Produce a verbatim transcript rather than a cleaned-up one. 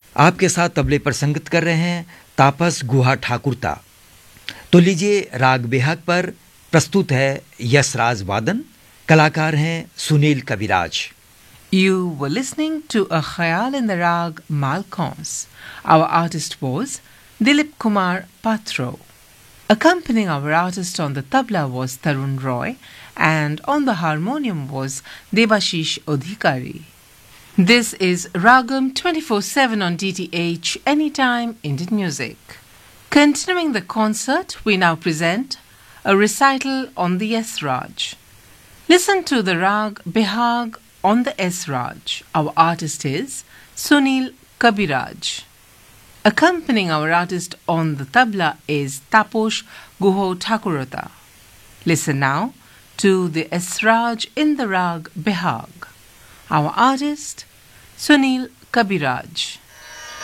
आपके साथ तबले पर संगत कर रहे हैं तापस गुहा ठाकुरता। तो लीजिए, राग बेहाग पर प्रस्तुत है यशराज वादन, कलाकार हैं सुनील कविराज। You were listening to a khayal in the rag Malkons. Our artist was Dilip Kumar Patro. Accompanying our artist on the tabla was Tarun Roy, and on the harmonium was Devashish Odhikari. This is Ragam twenty-four seven on D T H, Anytime Indian Music. Continuing the concert, we now present a recital on the Esraj. Listen to the rag Behag on the Esraj. Our artist is Sunil Kabiraj. Accompanying our artist on the tabla is Taposh Guho Thakurata. Listen now to the Esraj in the rag Behag. Our artist Sunil Kabiraj.